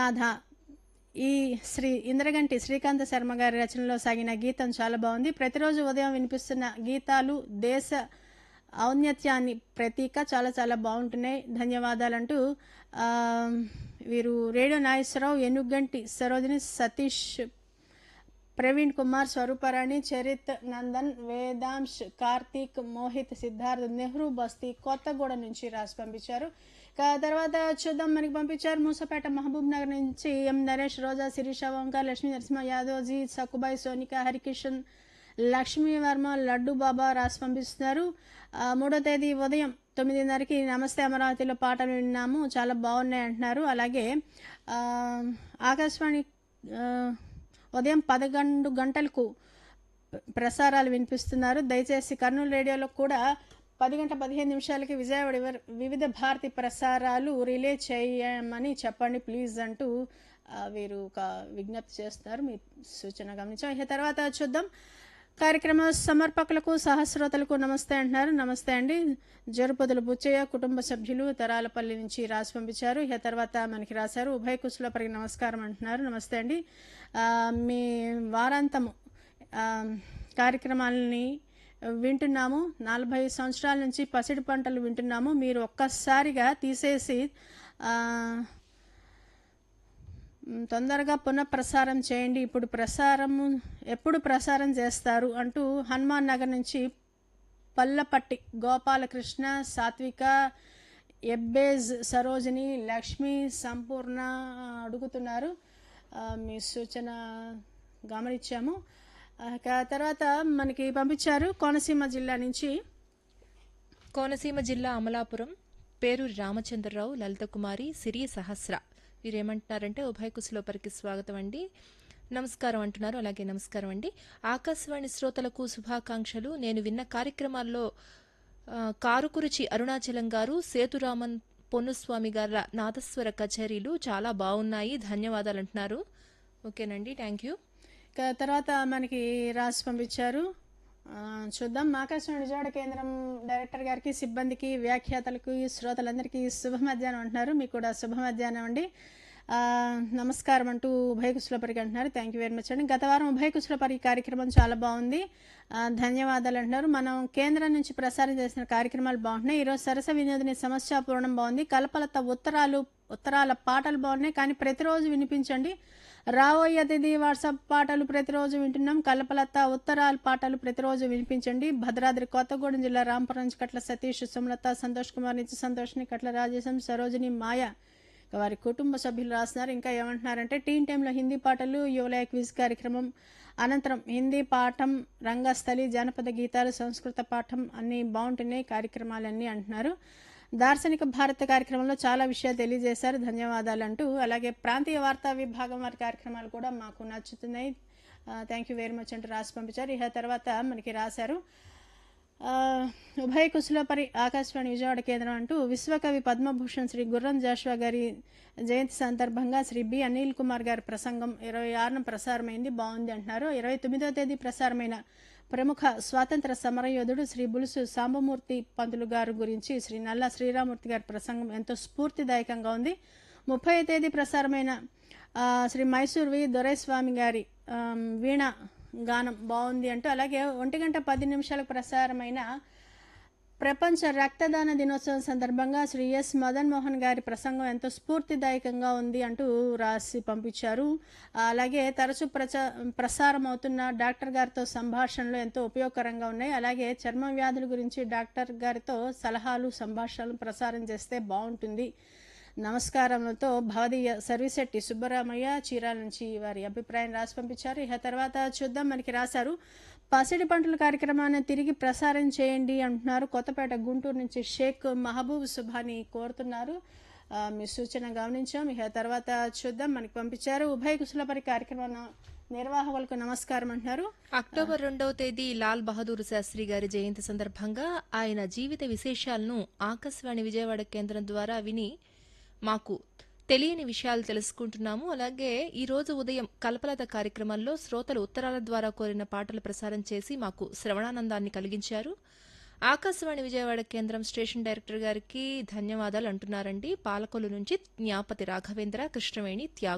జగన్నాథ ఈ శ్రీ ఇంద్రగంటి శ్రీకాంత శర్మ గారి రచనలో సాగిన గీతం చాలా బాగుంది. ప్రతిరోజు ఉదయం వినిపిస్తున్న గీతాలు దేశ ఔన్నత్యాన్ని ప్రతీక, చాలా చాలా బాగుంటున్నాయి, ధన్యవాదాలంటూ వీరు రేడియో నాగేశ్వరరావు, ఎనుగంటి సరోజిని, సతీష్, ప్రవీణ్ కుమార్, స్వరూపరాణి, చరిత్, నందన్, వేదాంశ్, కార్తీక్, మోహిత్, సిద్ధార్థ్, నెహ్రూ బస్తీ కొత్తగూడ నుంచి రాసి పంపించారు. తర్వాత చూద్దాం, మనకి పంపించారు మూసపేట మహబూబ్ నగర్ నుంచి ఎం నరేష్, రోజా, శిరీష, ఓంకార్, లక్ష్మీ నరసింహ యాదవ్, జీ సక్కుబాయి, సోనిక, హరికిషన్, లక్ష్మీ వర్మ, లడ్డు బాబా రాసి పంపిస్తున్నారు. 3వ తేదీ ఉదయం 9:30కి నమస్తే అమరావతిలో పాటలు విన్నాము, చాలా బాగున్నాయి అంటున్నారు. అలాగే ఆకాశవాణి ఉదయం 11 గంటలకు ప్రసారాలు వినిపిస్తున్నారు. దయచేసి కర్నూలు రేడియోలో కూడా 10:15 విజయవాడ వివిధ భారతి ప్రసారాలు రిలే చేయమని చెప్పండి ప్లీజ్ అంటూ వీరు ఒక విజ్ఞప్తి చేస్తున్నారు. మీ సూచన గమనించాం. ఇక తర్వాత చూద్దాం, కార్యక్రమ సమర్పకులకు సహస్రోతలకు నమస్తే అంటున్నారు. నమస్తే అండి. జరుపదుల బుచ్చయ్య కుటుంబ సభ్యులు తరాలపల్లి నుంచి రాసి పంపించారు. ఇక తర్వాత మనకి రాశారు, ఉభయ కుశలపరికి నమస్కారం అంటున్నారు. నమస్తే అండి. మీ వారాంతము కార్యక్రమాలని వింటున్నాము, 40 సంవత్సరాల నుంచి పసిడి పంటలు వింటున్నాము. మీరు ఒక్కసారిగా తీసేసి తొందరగా పునఃప్రసారం చేయండి, ఎప్పుడు ప్రసారం చేస్తారు అంటూ హనుమాన్ నగర్ నుంచి పల్లపట్టి గోపాలకృష్ణ, సాత్విక, ఎబ్బేజ్, సరోజిని, లక్ష్మి, సంపూర్ణ అడుగుతున్నారు. మీ సూచన గమనించాము. తర్వాత మనకి పంపించారు కోనసీమ జిల్లా నుంచి, కోనసీమ జిల్లా అమలాపురం పేరూరి రామచంద్రరావు, లలిత కుమారి, సిరి సహస్ర. వీరేమంటున్నారంటే ఉభయ కుశలోపరికి స్వాగతం అండి, నమస్కారం అంటున్నారు. అలాగే నమస్కారం అండి. ఆకాశవాణి శ్రోతలకు శుభాకాంక్షలు. నేను విన్న కార్యక్రమాల్లో కారుకురుచి అరుణాచలం గారు, సేతురామన్ పొన్నుస్వామి గారి నాదస్వర కచేరీలు చాలా బాగున్నాయి, ధన్యవాదాలు అంటున్నారు. ఓకేనండి, థ్యాంక్ యూ. తర్వాత మనకి రాసి పంపించారు, చూద్దాం. ఆకాశవాణి విజయవాడ కేంద్రం డైరెక్టర్ గారికి, సిబ్బందికి, వ్యాఖ్యాతలకు, శ్రోతలందరికీ శుభ మధ్యాహ్నం అంటున్నారు. మీకు కూడా శుభ మధ్యాహ్నం అండి. నమస్కారం అంటూ ఉభయ కుశలపరికి అంటున్నారు. థ్యాంక్ యూ వెరీ మచ్ అండి. గత వారం ఉభయ కుశలపరి కార్యక్రమం చాలా బాగుంది, ధన్యవాదాలు అంటున్నారు. మనం కేంద్రం నుంచి ప్రసారం చేసిన కార్యక్రమాలు బాగుంటున్నాయి. ఈరోజు సరస వినోదిని సమస్య పూర్ణం బాగుంది. కలపలత ఉత్తరాల పాటలు బాగున్నాయి, కానీ ప్రతిరోజు వినిపించండి. రాబోయే అతిథి వాట్సాప్ పాటలు ప్రతిరోజు వింటున్నాం. కలపలత ఉత్తరాల పాటలు ప్రతిరోజు వినిపించండి. భద్రాద్రి కొత్తగూడెం జిల్లా రాంపురం నుంచి కట్ల సతీష్, సుమలత, సంతోష్ కుమార్ నుంచి సంతోష్ని, కట్ల రాజేశం, సరోజిని, మాయ వారి కుటుంబ సభ్యులు రాస్తున్నారు. ఇంకా ఏమంటున్నారంటే, టీన్ టైంలో హిందీ పాటలు, యువలయ క్విజ్ కార్యక్రమం అనంతరం హిందీ పాఠం, రంగస్థలి, జానపద గీతాలు, సంస్కృత పాఠం అన్నీ బాగుంటున్నాయి కార్యక్రమాలన్నీ అంటున్నారు. దార్శనిక భారత కార్యక్రమంలో చాలా విషయాలు తెలియజేశారు, ధన్యవాదాలు అంటూ. అలాగే ప్రాంతీయ వార్తా విభాగం వారి కార్యక్రమాలు కూడా మాకు నచ్చుతున్నాయి, థ్యాంక్ యూ వెరీ మచ్ అంటూ రాసి పంపించారు. ఇక తర్వాత మనకి రాశారు, ఉభయ కుశలపరి ఆకాశవాణి విజయవాడ కేంద్రం అంటూ విశ్వకవి పద్మభూషణ్ శ్రీ గుర్రం జాషువా గారి జయంతి సందర్భంగా శ్రీ బి అనిల్ కుమార్ గారి ప్రసంగం 26న ప్రసారమైంది, బాగుంది అంటున్నారు. 29వ తేదీ ప్రసారమైన ప్రముఖ స్వాతంత్ర సమరయోధుడు శ్రీ బులుసు సాంబమూర్తి పంతులు గారు గురించి శ్రీ నల్ల శ్రీరామూర్తి గారి ప్రసంగం ఎంతో స్ఫూర్తిదాయకంగా ఉంది. 30వ తేదీ ప్రసారమైన శ్రీ మైసూర్ వి దొరైస్వామి గారి వీణ గానం బాగుంది అంటూ, అలాగే 1:10 ప్రసారమైన ప్రపంచ రక్తదాన దినోత్సవం సందర్భంగా శ్రీ ఎస్ మదన్ మోహన్ గారి ప్రసంగం ఎంతో స్ఫూర్తిదాయకంగా ఉంది అంటూ రాసి పంపించారు. అలాగే తరచూ ప్రసారం అవుతున్న డాక్టర్ గారితో సంభాషణలు ఎంతో ఉపయోగకరంగా ఉన్నాయి. అలాగే చర్మ వ్యాధుల గురించి డాక్టర్ గారితో సలహాలు, సంభాషణలు ప్రసారం చేస్తే బాగుంటుంది. నమస్కారములతో భవదీయ సర్వీసెట్టి సుబ్బరామయ్య చీరాల నుంచి వారి అభిప్రాయం రాసి పంపించారు. ఇక తర్వాత చూద్దాం, మనకి రాశారు, పసిడి పంటల కార్యక్రమాన్ని తిరిగి ప్రసారం చేయండి అంటున్నారు. కొత్తపేట గుంటూరు నుంచి షేక్ మహబూబ్ సుభాని కోరుతున్నారు. మీ సూచన గమనించాం. ఇక తర్వాత చూద్దాం, మనకి పంపించారు, ఉభయ కుశలపరి కార్యక్రమం నిర్వాహకులకు నమస్కారం అంటున్నారు. అక్టోబర్ 2వ తేదీ లాల్ బహదూర్ శాస్త్రి గారి జయంతి సందర్భంగా ఆయన జీవిత విశేషాలను ఆకాశవాణి విజయవాడ కేంద్రం ద్వారా విని మాకు తెలియని విషయాలు తెలుసుకుంటున్నాము. అలాగే ఈ రోజు ఉదయం కల్పలత కార్యక్రమంలో శ్రోతలు ఉత్తరాల ద్వారా కోరిన పాటలు ప్రసారం చేసి మాకు శ్రవణానందాన్ని కలిగించారు. ఆకాశవాణి విజయవాడ కేంద్రం స్టేషన్ డైరెక్టర్ గారికి ధన్యవాదాలు అంటున్నారండి. పాలకొల్లు నుంచి జ్ఞాపతి రాఘవేంద్ర, కృష్ణవేణి, త్యాగ